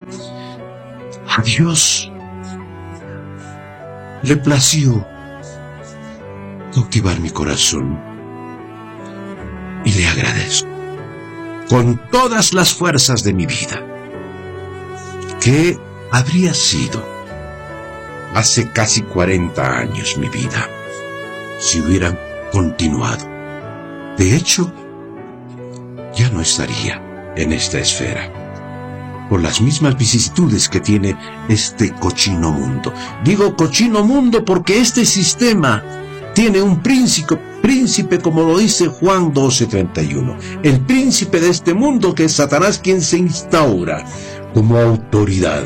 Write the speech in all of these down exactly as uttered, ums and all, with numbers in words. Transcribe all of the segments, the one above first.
A Dios le plació cautivar mi corazón y le agradezco con todas las fuerzas de mi vida. ¿Qué habría sido hace casi cuarenta años mi vida si hubieran continuado? De hecho, ya no estaría en esta esfera por las mismas vicisitudes que tiene este cochino mundo. Digo cochino mundo porque este sistema tiene un príncipe, príncipe como lo dice Juan doce treinta y uno, el príncipe de este mundo, que es Satanás, quien se instaura como autoridad.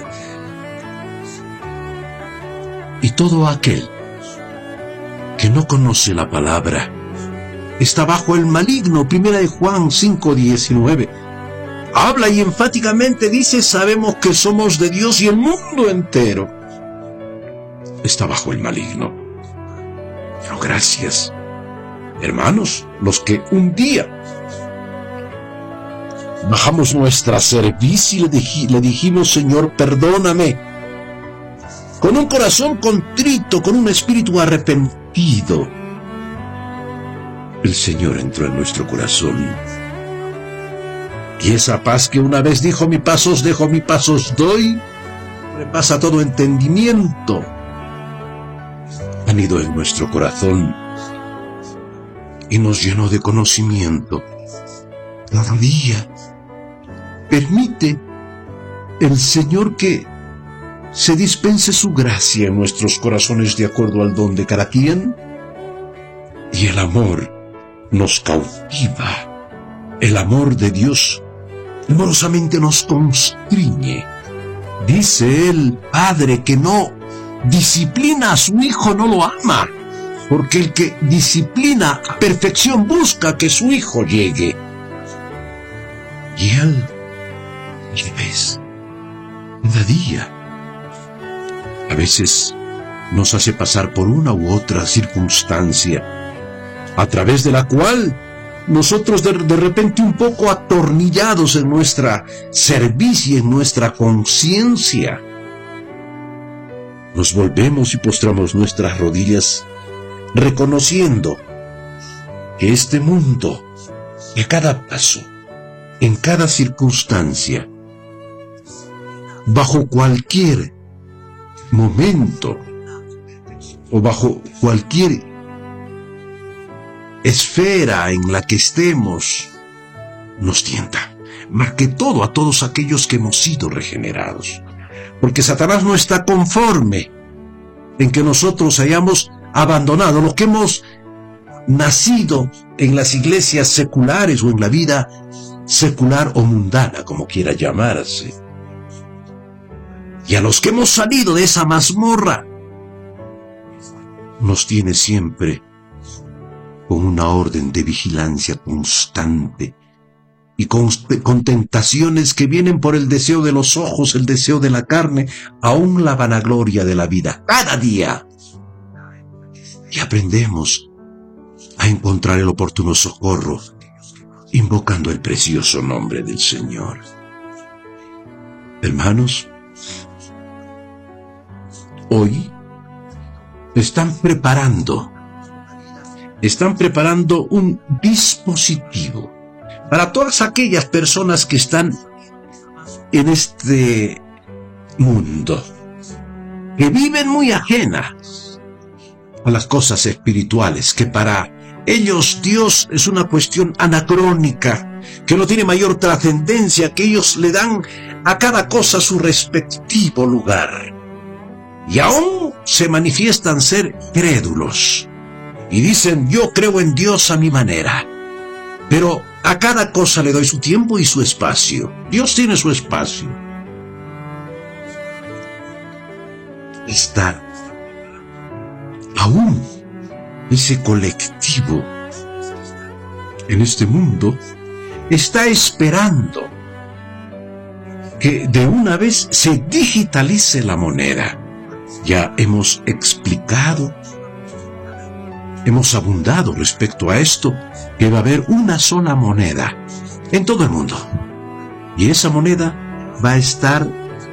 Y todo aquel que no conoce la palabra está bajo el maligno. Primera de Juan cinco diecinueve habla y enfáticamente dice: sabemos que somos de Dios y el mundo entero está bajo el maligno. Pero gracias, hermanos, los que un día bajamos nuestra cerviz y le, dij- le dijimos: Señor, perdóname, con un corazón contrito, con un espíritu arrepentido, el Señor entró en nuestro corazón. Y esa paz que una vez dijo: mi paz os dejo, mi paz os doy, sobrepasa todo entendimiento, han ido en nuestro corazón y nos llenó de conocimiento. Cada día permite el Señor que se dispense su gracia en nuestros corazones de acuerdo al don de cada quien, y el amor nos cautiva. El amor de Dios amorosamente nos constriñe. Dice el Padre que no disciplina a su Hijo, no lo ama, porque el que disciplina a perfección busca que su Hijo llegue. Y Él, ¿qué ves? Cada día, a veces nos hace pasar por una u otra circunstancia, a través de la cual nosotros de, de repente, un poco atornillados en nuestra cerviz y en nuestra conciencia, nos volvemos y postramos nuestras rodillas, reconociendo que este mundo, a cada paso, en cada circunstancia, bajo cualquier momento o bajo cualquier esfera en la que estemos, nos tienta, más que todo a todos aquellos que hemos sido regenerados. Porque Satanás no está conforme en que nosotros hayamos abandonado lo que hemos nacido en las iglesias seculares o en la vida secular o mundana, como quiera llamarse. Y a los que hemos salido de esa mazmorra, nos tiene siempre con una orden de vigilancia constante y con, con tentaciones que vienen por el deseo de los ojos, el deseo de la carne, aún la vanagloria de la vida, cada día. Y aprendemos a encontrar el oportuno socorro, invocando el precioso nombre del Señor. Hermanos, hoy están preparando Están preparando un dispositivo para todas aquellas personas que están en este mundo, que viven muy ajenas a las cosas espirituales, que para ellos Dios es una cuestión anacrónica, que no tiene mayor trascendencia, que ellos le dan a cada cosa su respectivo lugar, y aún se manifiestan ser crédulos. Y dicen: yo creo en Dios a mi manera, pero a cada cosa le doy su tiempo y su espacio. Dios tiene su espacio. Está aún ese colectivo en este mundo, está esperando que de una vez se digitalice la moneda. Ya hemos explicado, hemos abundado respecto a esto, que va a haber una sola moneda en todo el mundo. Y esa moneda va a estar